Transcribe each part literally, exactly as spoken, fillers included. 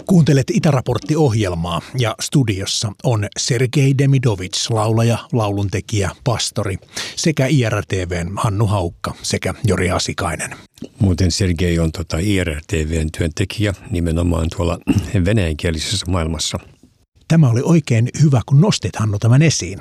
Kuuntelet Itäraportti-ohjelmaa ja studiossa on Sergei Demidovits, laulaja, lauluntekijä, pastori sekä I R T V:n Hannu Haukka sekä Jori Asikainen. Muuten Sergei on tota I R T V:n työntekijä nimenomaan tuolla venäjänkielisessä maailmassa. Tämä oli oikein hyvä, kun nostit, Hannu, tämän esiin.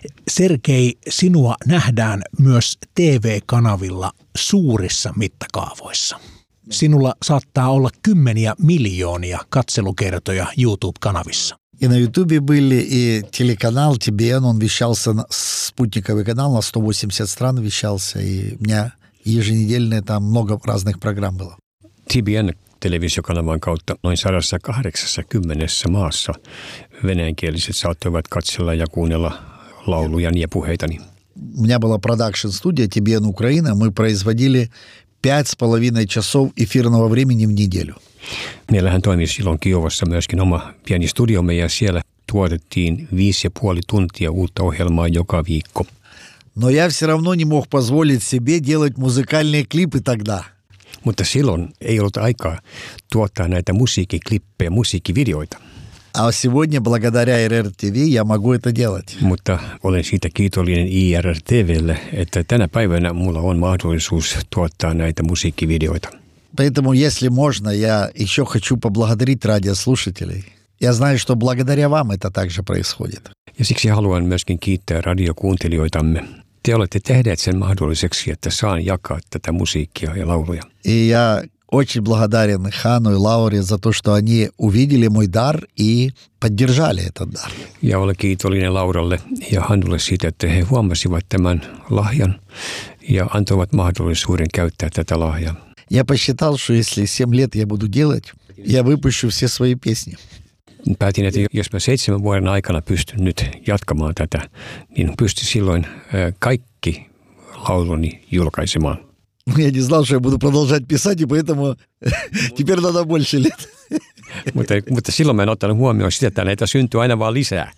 Sergei, sinua nähdään myös T V-kanavilla suurissa mittakaavoissa. Sinulla saattaa olla kymmeniä miljoonia katselukertoja YouTube-kanavissa. И на Ютубе были, и телеканал Ти Би Эн, он вещался, спутниковый канал на сто восемьдесят стран вещался, и у меня еженедельно там много разных программ было. Ti Bi En -televisiokanavan kautta noin sata kahdeksankymmentä maassa venäjänkieliset saattoivat katsella ja kuunnella laulujani ja puheitani. У меня была продакшн-студия Ти Би Эн Украина, мы производили пять с половиной часов эфирного времени в неделю. Meillähän toimi silloin Kiovassa myöskin oma pieni studiomme ja siellä tuotettiin viisi ja puoli tuntia uutta ohjelmaa joka viikko. Но я все равно не мог позволить себе делать музыкальные клипы тогда. Mutta silloin ei ollut aikaa tuottaa näitä musiikkiklippejä, musiikkivideoita. А сегодня, благодаря эр эр ти ви, я могу это делать. Mutta olen siitä kiitollinen I R T V:lle, että tänä päivänä mulla on mahdollisuus tuottaa näitä musiikkivideoita. Поэтому, если можно, я еще хочу поблагодарить радиослушателей. Я знаю, что благодаря вам это также происходит. Ja siksi haluan myöskin kiittää radiokuuntelijoitamme. Te olette tehneet sen mahdolliseksi, että saan jakaa tätä musiikkia ja lauluja. И я очень благодарен Хану и Лауре за то, что они увидели мой дар и поддержали этот дар. Ja olen kiitollinen Lauralle ja Hannulle siitä, että he huomasivat tämän lahjan ja antoivat mahdollisuuden käyttää tätä lahjaa. Я посчитал, что если семь лет я буду делать, я выпущу все свои песни. Päätin, että jos mä seitsemän vuoden aikana pystyn nyt jatkamaan tätä, niin pystyn silloin kaikki lauluni julkaisemaan. Я не знал, что я буду продолжать писать, и поэтому теперь надо больше лет. mutta, mutta silloin mä en ottanut huomioon sitä, että näitä syntyy aina vaan lisää.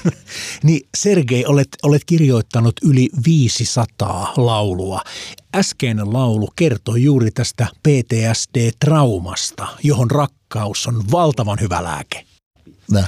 Niin Sergei, olet, olet kirjoittanut yli viisisataa laulua. Äskeinen laulu kertoi juuri tästä P T S D-traumasta, johon rakkaus on valtavan hyvä lääke. Nä.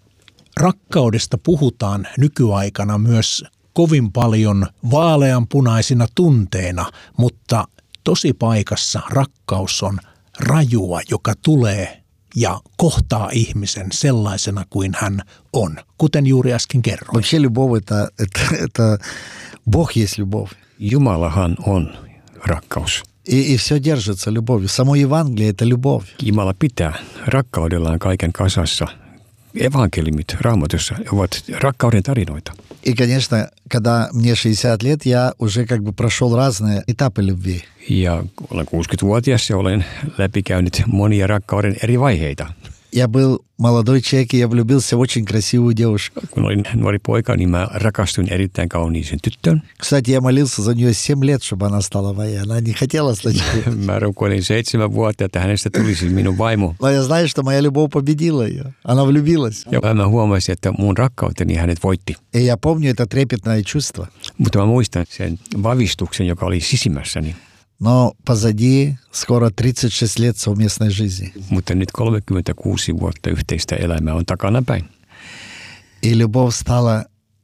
Rakkaudesta puhutaan nykyaikana myös kovin paljon vaaleanpunaisina tunteina, mutta tosipaikassa rakkaus on rajua, joka tulee ja kohtaa ihmisen sellaisena kuin hän on, kuten juuri äsken kerroin. Вообще любовь это, это, это Бог есть любовь. Jumalahan on rakkaus. И, и все держится любовью. Само Евангелие это любовь. Jumala pitää rakkaudellaan kaiken kasassa. Evankeliumit Raamatussa ovat rakkauden tarinoita. И, конечно, когда мне шестьдесят лет, я уже как бы прошел разные этапы любви. Ja olen kuusikymmentävuotias ja olen läpikäynyt monia rakkauden eri vaiheita. Я был молодой человек, и я влюбился в очень красивую девушку. Kun olin nuori poika, niin mä rakastuin erittäin kauniiseen tyttöön. Кстати, я молился за нее семь лет, чтобы она стала моей. Она не хотела сначала. Mä rukoilin seitsemän vuotta, että hänestä tulisi minun vaimo. Но я знаю, что моя любовь победила ее. Она влюбилась. Ja mä huomasin, että mun rakkauteni hänet voitti. И я помню это трепетное чувство. Mutta mä muistan sen vavistuksen, joka oli sisimmässäni. Но позади скоро тридцать шесть лет совместной жизни. Mutta nyt kolmekymmentäkuusi vuotta yhteistä elämää on takanapäin. И любовь стала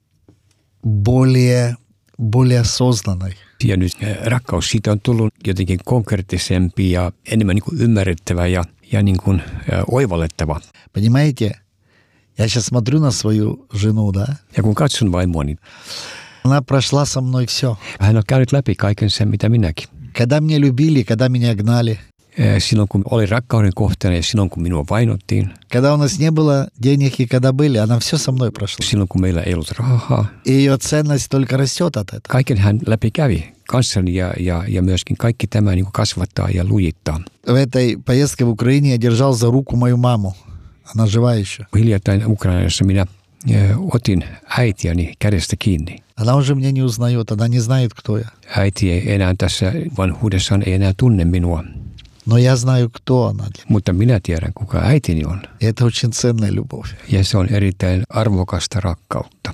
более, более осознанной. Ja nyt rakkaus siitä on tullut jotenkin konkreettisempi ja enemmän niin kuin ymmärrettävä ja, ja niin kuin oivallettava. Понимаете, я сейчас смотрю на свою жену, да? Ja kun katson vaimoani, она прошла со мной все. Hän on käynyt läpi kaiken sen, mitä minäkin. Когда меня любили, когда меня гнали. Silloin kun oli rakkauden kohteena ja silloin kun minua vainottiin. Когда у нас не было денег и когда были, она все со мной прошла. Silloin kun meillä ei ollut rahaa. И ее ценность только растет от этого. Kaiken hän läpi kävi kanssani ja, ja, ja myöskin kaikki tämä niin kuin kasvattaa ja lujittaa. В этой поездке в Украине я держал за руку мою маму. Она жива еще. Hiljattain Ukrainassa minä otin äitiäni kädestä kiinni. Она уже меня не узнает, она не знает, кто я. Äiti ei enää tässä vanhuudessaan ei enää tunne minua. Но я знаю, кто она. Mutta minä tiedän, kuka äitini on. И это очень ценная любовь. Ja se on erittäin arvokasta rakkautta.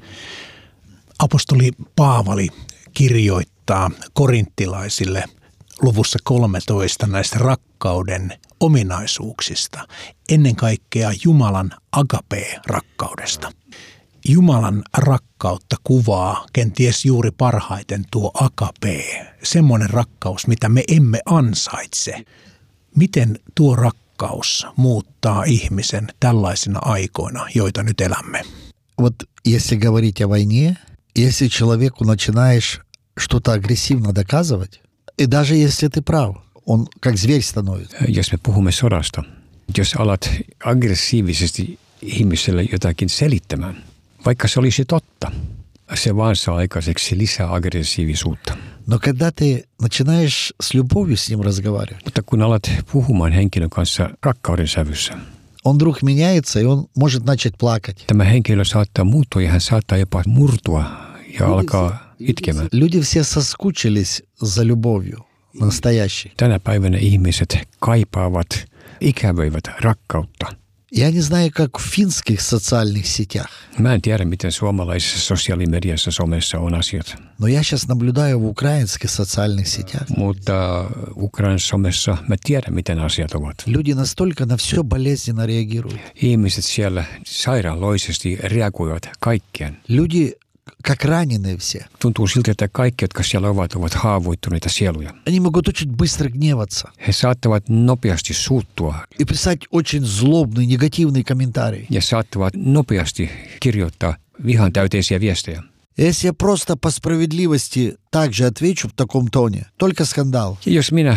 Apostoli Paavali kirjoittaa korinttilaisille luvussa kolmetoista näistä rakkauden ominaisuuksista, ennen kaikkea Jumalan agape-rakkaudesta. Jumalan rakkautta kuvaa kenties juuri parhaiten tuo agape, semmoinen rakkaus, mitä me emme ansaitse. Miten tuo rakkaus muuttaa ihmisen tällaisina aikoina, joita nyt elämme? Вот если говорить о войне, если человеку начинаешь что-то агрессивно доказывать, и даже если ты прав, он как зверь становится. Jos me puhumme sodasta, jos alat aggressiivisesti ihmiselle jotakin selittämään, vaikka se olisi totta, se vaan saa aikaiseksi lisää aggressiivisuutta. Но когда ты начинаешь с любовью с ним разговаривать, Mutta kun alat puhumaan henkilön kanssa rakkauden sävyssä, он вдруг меняется, и он может начать плакать. tämä henkilö saattaa muuttua ja hän saattaa jopa murtua ja alkaa itkemään. Люди все соскучились за любовью настоящей. Tänä päivänä ihmiset kaipaavat, ikävöivät rakkautta. Я не знаю, как в финских социальных сетях, Mä en tiedä, miten suomalaisessa sosiaalimediassa somessa on asiat, но я сейчас наблюдаю в украинских социальных сетях. mutta Ukrainan somessa mä tiedän, miten asiat ovat. Люди настолько на все болезненно реагируют. Ihmiset siellä sairaaloisesti reagoivat kaikkeen. Люди как раненые все. Tuntuu siltä, että kaikki, jotka siellä ovat, ovat haavoittuneita sieluja. Они могут очень быстро гневаться He saattavat nopeasti suuttua и писать очень злобные, негативные комментарии. ja saattavat nopeasti kirjoittaa vihan täyteisiä viestejä. Если я просто по справедливости также отвечу в таком тоне, только скандал. Ja jos minä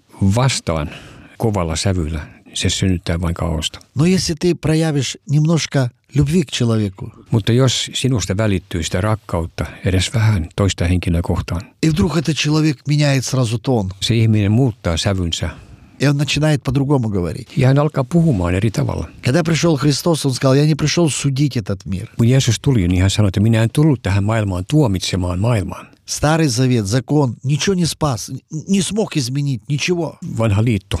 vastaan kovalla sävyllä, se synnyttää vain kaaosta. Но если ты проявишь немножко любви к человеку, Mutta jos sinusta välittyy sitä rakkautta edes vähän toista henkilöä kohtaan, и вдруг этот человек меняет сразу тон, se ihminen muuttaa sävynsä и он начинает по-другому говорить. ja hän alkaa puhumaan eri tavalla. Когда пришел Христос, он сказал, я не пришел судить этот мир. Kun Jeesus tuli, niin hän sanoi, että minä en tullut tähän maailmaan tuomitsemaan maailmaan. Старый Завет, закон, ничего не спас, не смог изменить, ничего. Vanha liitto,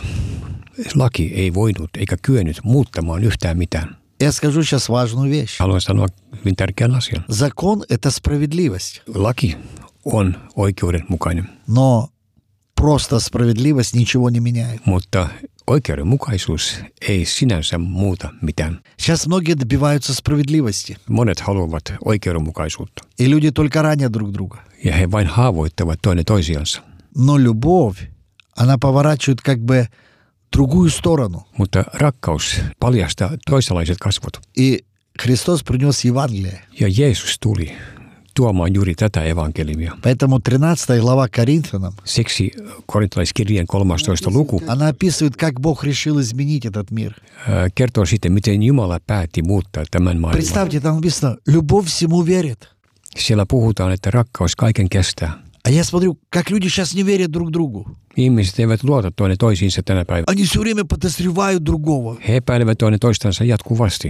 laki ei voinut eikä kyennyt muuttamaan yhtään mitään. Я скажу сейчас важную вещь. Haluan sanoa hyvin tärkeän asian. Закон – это справедливость. Laki on oikeudenmukainen, Но просто справедливость ничего не меняет. mutta oikeudenmukaisuus ei sinänsä muuta mitään. Сейчас многие добиваются справедливости. Monet haluavat oikeudenmukaisuutta И люди только ранят друг друга. ja he vain haavoittavat toinen toisiansa. Но любовь, она поворачивает как бы другую сторону. Mutta rakkaus paljastaa toisenlaiset kasvot. И Христос принес Евангелие. Ja Jeesus tuli tuomaan juuri tätä evankeliumia. Поэтому тринадцатая глава Коринфянам, Siksi korintalaiskirjeen kolmastoista luku она описывает, как Бог решил изменить этот мир. ää, kertoo sitten, miten Jumala päätti muuttaa tämän maailman. Представьте, там написано, любовь всему верит. Siellä puhutaan, että rakkaus kaiken kestää. А я смотрю, как люди сейчас не верят друг другу. Ihmiset eivät luota toinen toisiinsa tänä päivänä. Они все время подозревают другого. He epäilevät toinen toistansa jatkuvasti,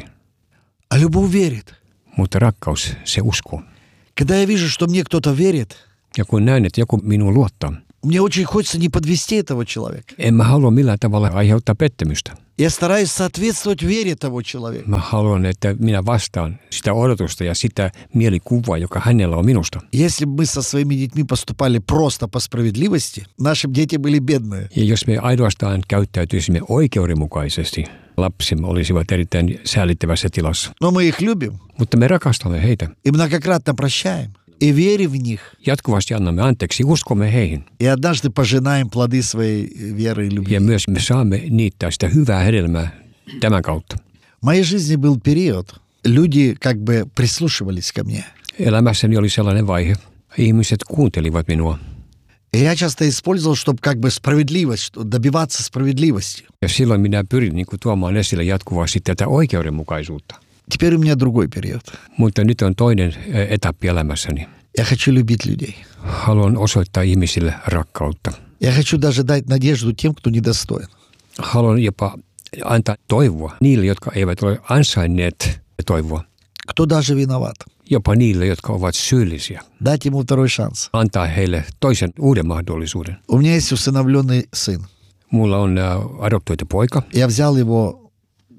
А любовь верит. mutta rakkaus, se uskoo. Когда я вижу, что мне кто-то верит, Ja kun näen, että joku minuun luottaa, мне очень хочется не подвести этого человека. en mä halua millään tavalla aiheuttaa pettymystä. Я стараюсь соответствовать вере того человека. Mä haluan, että minä vastaan sitä odotusta ja sitä mielikuvaa, joka hänellä on minusta. Если бы мы со своими детьми поступали просто по справедливости, наши дети были бедные. Ja jos me ainoastaan käyttäytyisimme oikeudenmukaisesti, lapsimme olisivat erittäin säällittävässä tilassa. Но мы их любим Mutta me rakastamme heitä. и многократно прощаем. И верим в них. Jatkuvasti annamme anteeksi, uskomme heihin. И однажды пожинаем плоды своей веры и любви. Ja myös me saamme niittää sitä hyvää hedelmää tämän kautta. В моей жизни был период, люди как бы прислушивались ко мне. Elämässäni oli sellainen vaihe. Ihmiset kuuntelivat minua. И я часто использовал, чтобы как бы справедливость, добиваться справедливости. Ja silloin minä pyrin niin kuin, tuomaan esille jatkuvasti tätä oikeudenmukaisuutta. Теперь у меня другой период. Mutta nyt on toinen etappi elämässäni. Я хочу любить людей. Haluan osoittaa ihmisille rakkautta. Я хочу даже дать надежду тем, кто недостоин. Haluan jopa antaa toivoa niille, jotka eivät ole ansainneet toivoa. Кто даже виноват. Jopa niille, jotka ovat syyllisiä. Дать ему второй шанс. Antaa heille toisen uuden mahdollisuuden. У меня есть усыновленный сын. Mulla on uh, adoptoitu poika. Я взял его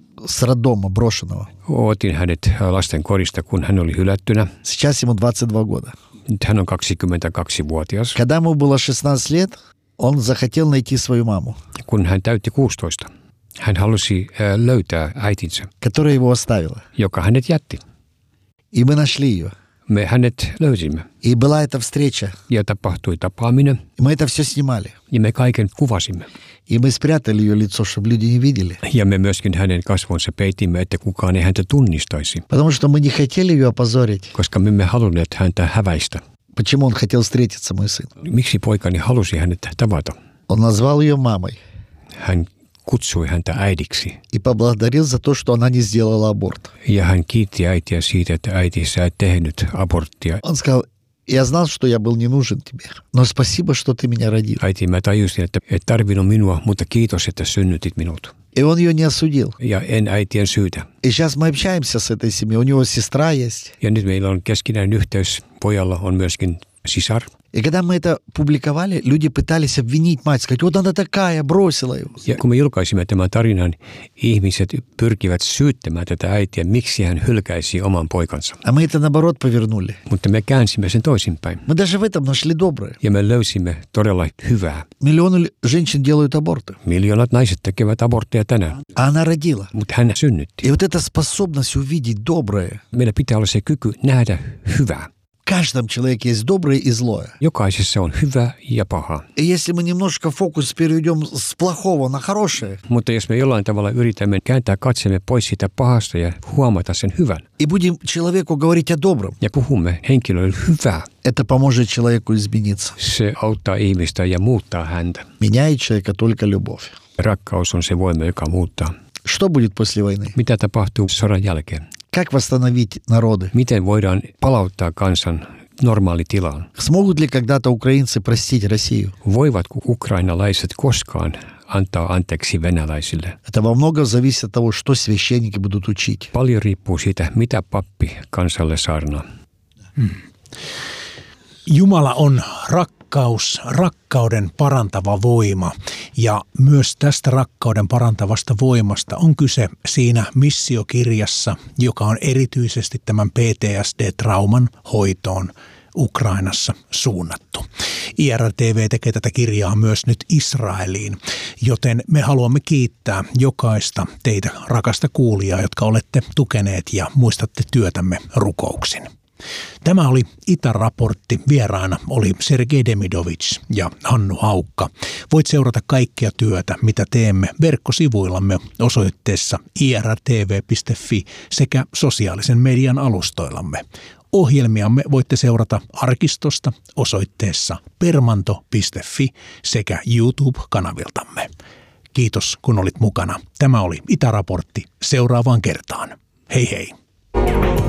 с роддома брошенного. Otin hänet lasten korista, kun hän oli hylättynä. Сейчас ему двадцать два года. Nyt hän on kaksikymmentäkaksivuotias. Когда ему было шестнадцать лет, Он захотел найти свою маму, Kun hän täytti kuusitoista, hän halusi äh, löytää äitinsä, которая его оставила. joka hänet jätti. И мы нашли ее. Me hänet löysimme И была эта встреча. ja tapahtui tapaaminen И мы это все снимали. ja me kaiken kuvasimme. И мы спрятали ее лицо, чтобы люди не видели. Ja me myöskin hänen kasvonsa peitimme, että kukaan ei häntä tunnistaisi, Потому что мы не хотели ее опозорить. koska me emme halunneet häntä häväistä. Почему он хотел встретиться, мой сын? Miksi poikani halusi hänet tavata? Он назвал ее мамой Hän kutsui häntä äidiksi и поблагодарил за то, что она не сделала аборт. ja hän kiitti äitiä siitä, että äiti sä et tehnyt aborttia. Он сказал, я знал, что я был не нужен тебе, но спасибо, что ты меня родил. Äiti, mä tajusin, että et tarvinnut minua, mutta kiitos, että synnytit minut. И он ее не осудил. Ja en äitien syytä. И сейчас мы общаемся с этой семьей. У него сестра есть. Ja nyt meillä on keskinäinen yhteys. Pojalla on myöskin sisar. И когда мы это публиковали, люди пытались обвинить мать, сказать, вот она такая, бросила его. Ja kun me julkaisimme tämän tarinan, ihmiset pyrkivät syyttämään tätä äitiä, miksi hän hylkäisi oman poikansa. А мы это наоборот повернули. Mutta me käänsimme sen toisinpäin. Мы даже в этом нашли доброе. Ja me löysimme todella hyvää. Миллионы женщин делают аборты. Miljoonat naiset tekevät abortteja tänään, А она родила. mutta hän synnytti. И вот эта способность увидеть доброе. Meillä pitää olla se kyky nähdä hyvää. В каждом человеке есть доброе и злое. Jokaisessa on hyvä ja paha. И если мы немножко фокус переведем с плохого на хорошее, Mutta jos me jollain tavalla yritämme kääntää katseemme pois siitä pahasta ja huomata sen hyvän, и будем человеку говорить о добром, ja puhumme henkilölle hyvää, это поможет человеку измениться. se auttaa ihmistä ja muuttaa häntä. Меняет человека только любовь. Rakkaus on se voima, joka muuttaa. Что будет после войны? Mitä tapahtuu sodan jälkeen? Как восстановить народы? Miten voidaan palauttaa kansan normaalitilaan? Смогут ли когда-то украинцы простить Россию? Voivatko ukrainalaiset koskaan antaa anteeksi venäläisille? Это во многом зависит от того, что священники будут учить. Paljon riippuu siitä, mitä pappi kansalle saarnaa. Hmm. Jumala on rakkaus, rakkauden parantava voima, ja myös tästä rakkauden parantavasta voimasta on kyse siinä missiokirjassa, joka on erityisesti tämän P T S D-trauman hoitoon Ukrainassa suunnattu. I R T V tekee tätä kirjaa myös nyt Israeliin, joten me haluamme kiittää jokaista teitä rakasta kuulijaa, jotka olette tukeneet ja muistatte työtämme rukouksin. Tämä oli Itä-raportti. Vieraana oli Sergei Demidovich ja Hannu Haukka. Voit seurata kaikkia työtä, mitä teemme verkkosivuillamme osoitteessa i r t v piste f i sekä sosiaalisen median alustoillamme. Ohjelmiamme voitte seurata arkistosta osoitteessa permanto piste f i sekä YouTube-kanaviltamme. Kiitos, kun olit mukana. Tämä oli Itä-raportti. Seuraavaan kertaan. Hei hei!